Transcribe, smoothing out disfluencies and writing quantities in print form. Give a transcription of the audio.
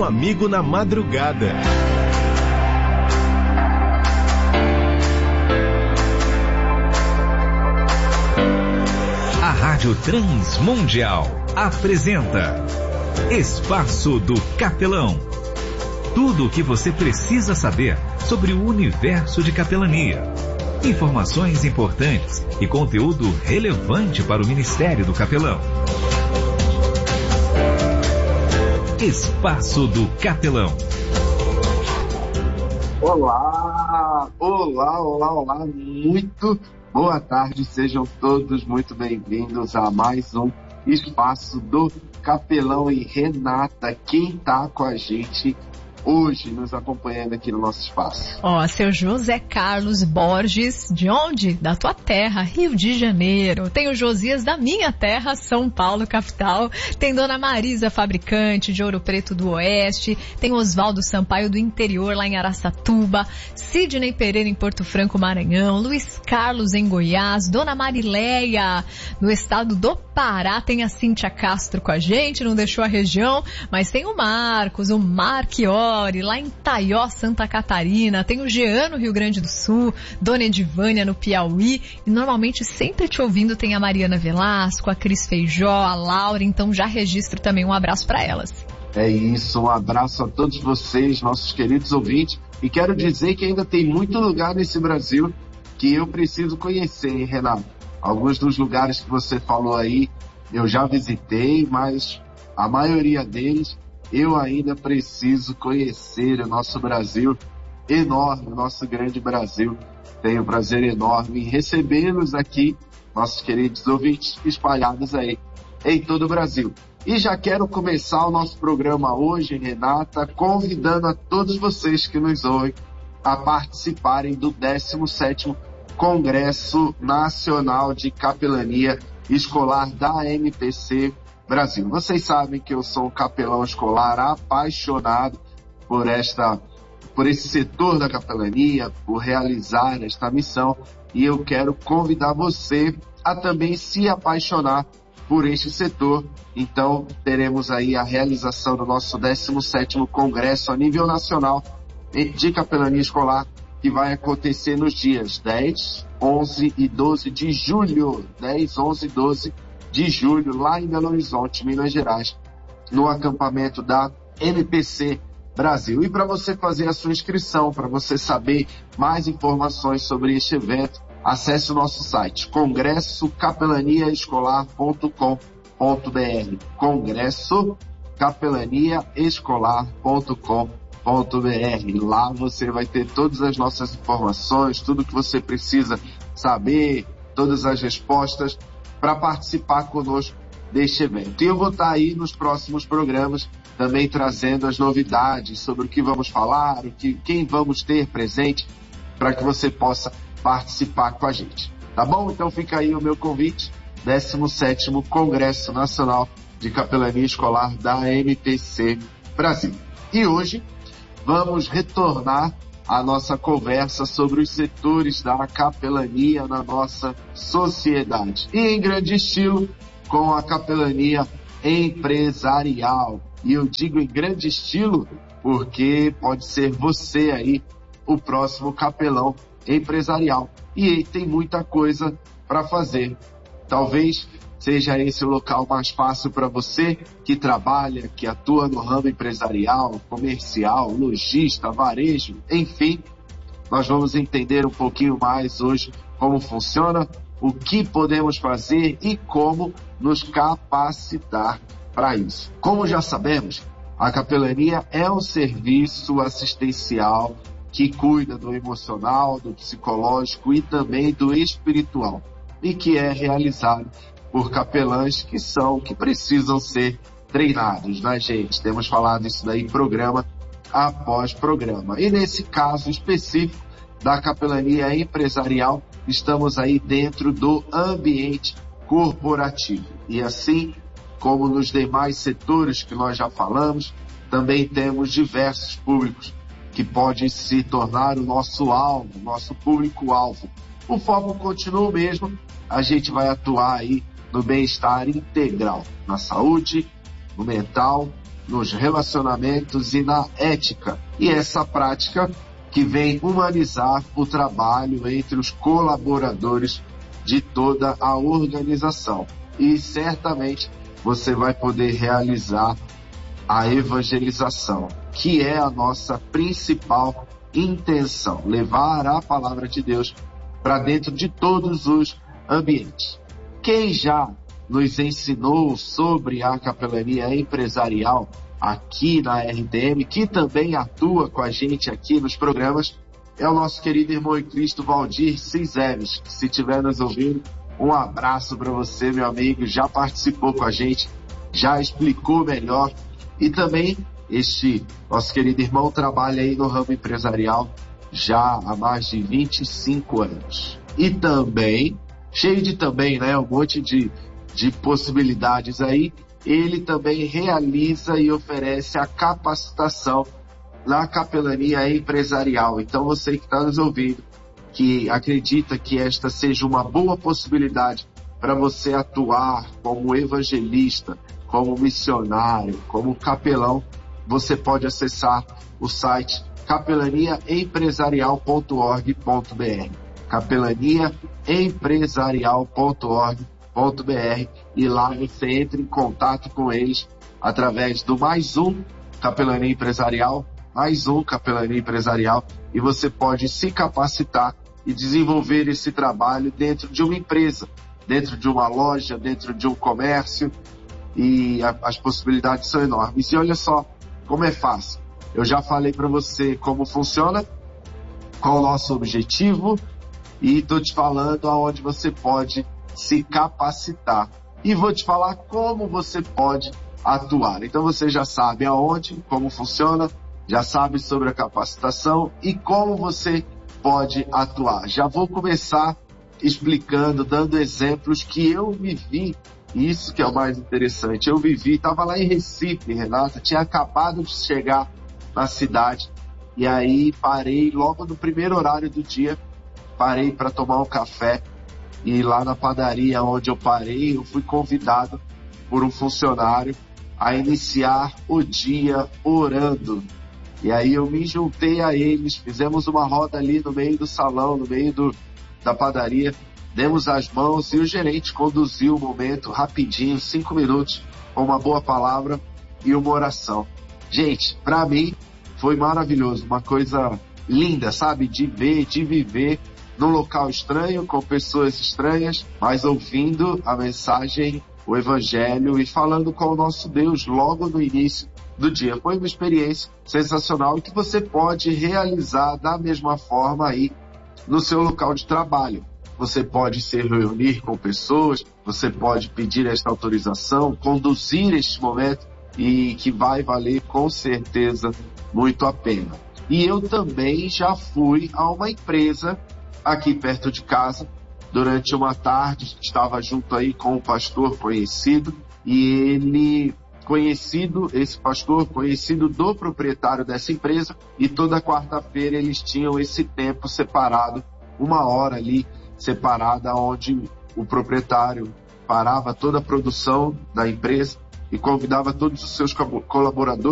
no Amigo na Madrugada. A Rádio Transmundial apresenta Espaço do Capelão. Tudo o que você precisa saber sobre o universo de capelania. Informações importantes e conteúdo relevante para o Ministério do Capelão. Espaço do Capelão. Olá, muito boa tarde, sejam todos muito bem-vindos a mais um Espaço do Capelão. E Renata, quem tá com a gente hoje, nos acompanhando aqui no nosso espaço? Seu José Carlos Borges, de onde? Da tua terra, Rio de Janeiro. Tem o Josias da minha terra, São Paulo, capital. Tem Dona Marisa Fabricante, de Ouro Preto do Oeste. Tem Oswaldo Sampaio, do interior, lá em Araçatuba. Sidney Pereira, em Porto Franco, Maranhão. Luiz Carlos, em Goiás. Dona Marileia, no estado do Pará. Tem a Cíntia Castro com a gente, não deixou a região, mas tem o Marcos, o Marquiori, lá em Taió, Santa Catarina. Tem o Jean, no Rio Grande do Sul, Dona Edivânia, no Piauí. E normalmente, sempre te ouvindo, tem a Mariana Velasco, a Cris Feijó, a Laura. Então já registro também um abraço para elas. É isso, um abraço a todos vocês, nossos queridos ouvintes. E quero dizer que ainda tem muito lugar nesse Brasil que eu preciso conhecer, hein, Renato? Alguns dos lugares que você falou aí eu já visitei, mas a maioria deles eu ainda preciso conhecer. O nosso Brasil enorme, o nosso grande Brasil. Tenho um prazer enorme em recebê-los aqui, nossos queridos ouvintes espalhados aí em todo o Brasil. E já quero começar o nosso programa hoje, Renata, convidando a todos vocês que nos ouvem a participarem do 17º Congresso Nacional de Capelania Escolar da MPC Brasil. Vocês sabem que eu sou um capelão escolar apaixonado por esse setor da capelania, por realizar esta missão, e eu quero convidar você a também se apaixonar por este setor. Então, teremos aí a realização do nosso 17º Congresso a nível nacional de Capelania Escolar, que vai acontecer nos dias 10, 11 e 12 de julho. 10, 11 e 12 de julho, lá em Belo Horizonte, Minas Gerais, no acampamento da MPC Brasil. E para você fazer a sua inscrição, para você saber mais informações sobre este evento, acesse o nosso site, congressocapelaniaescolar.com.br, congressocapelaniaescolar.com.br. Lá você vai ter todas as nossas informações, tudo que você precisa saber, todas as respostas para participar conosco deste evento. E eu vou estar aí nos próximos programas também trazendo as novidades sobre o que vamos falar, quem vamos ter presente, para que você possa participar com a gente. Tá bom? Então fica aí o meu convite, 17º Congresso Nacional de Capelania Escolar da MPC Brasil. E hoje vamos retornar a nossa conversa sobre os setores da capelania na nossa sociedade. E em grande estilo, com a capelania empresarial. E eu digo em grande estilo porque pode ser você aí o próximo capelão empresarial. E aí tem muita coisa para fazer. Talvez seja esse o local mais fácil para você que trabalha, que atua no ramo empresarial, comercial, lojista, varejo, enfim. Nós vamos entender um pouquinho mais hoje como funciona, o que podemos fazer e como nos capacitar para isso. Como já sabemos, a capelania é um serviço assistencial que cuida do emocional, do psicológico e também do espiritual, e que é realizado por capelães que precisam ser treinados, né, gente? Temos falado isso daí programa após programa. E nesse caso específico da capelania empresarial, estamos aí dentro do ambiente corporativo. E assim como nos demais setores que nós já falamos, também temos diversos públicos que podem se tornar o nosso alvo, nosso público-alvo. O foco continua o mesmo, a gente vai atuar aí no bem-estar integral, na saúde, no mental nos relacionamentos e na ética. E essa prática que vem humanizar o trabalho entre os colaboradores de toda a organização. E certamente você vai poder realizar a evangelização, que é a nossa principal intenção, levar a palavra de Deus para dentro de todos os ambientes. Quem já nos ensinou sobre a capelania empresarial aqui na RTM, que também atua com a gente aqui nos programas, é o nosso querido irmão em Cristo, Valdir Ciseves. Se estiver nos ouvindo, um abraço para você, meu amigo, já participou com a gente, já explicou melhor, e também este nosso querido irmão trabalha aí no ramo empresarial já há mais de 25 anos. E também, cheio de também, né, um monte de possibilidades aí, ele também realiza e oferece a capacitação na capelania empresarial. Então você que está nos ouvindo, que acredita que esta seja uma boa possibilidade para você atuar como evangelista, como missionário, como capelão, você pode acessar o site capelaniaempresarial.org.br, capelaniaempresarial.org.br, e lá você entra em contato com eles através do +1 Capelania Empresarial, +1 Capelania Empresarial, e você pode se capacitar e desenvolver esse trabalho dentro de uma empresa, dentro de uma loja, dentro de um comércio, e as possibilidades são enormes. E olha só como é fácil. Eu já falei para você como funciona, qual o nosso objetivo, e estou te falando aonde você pode se capacitar. E vou te falar como você pode atuar. Então você já sabe aonde, como funciona, já sabe sobre a capacitação e como você pode atuar. Já vou começar explicando, dando exemplos que eu vivi. Isso que é o mais interessante. Eu vivi, estava lá em Recife, Renata, tinha acabado de chegar na cidade, e aí parei logo no primeiro horário do dia, parei para tomar um café, e lá na padaria onde eu parei, eu fui convidado por um funcionário a iniciar o dia orando. E aí eu me juntei a eles, fizemos uma roda ali no meio do salão, no meio da padaria, demos as mãos e o gerente conduziu o momento rapidinho, 5 minutos, com uma boa palavra e uma oração. Gente, para mim foi maravilhoso, uma coisa linda, sabe? De ver, de viver num local estranho, com pessoas estranhas, mas ouvindo a mensagem, o evangelho e falando com o nosso Deus logo no início do dia. Foi uma experiência sensacional e que você pode realizar da mesma forma aí no seu local de trabalho. Você pode se reunir com pessoas, você pode pedir esta autorização, conduzir este momento, e que vai valer com certeza muito a pena. E eu também já fui a uma empresa aqui perto de casa, durante uma tarde, estava junto aí com um pastor conhecido, e ele esse pastor conhecido do proprietário dessa empresa, e toda quarta-feira eles tinham esse tempo separado, 1 hora ali separada, onde o proprietário parava toda a produção da empresa e convidava todos os seus colaboradores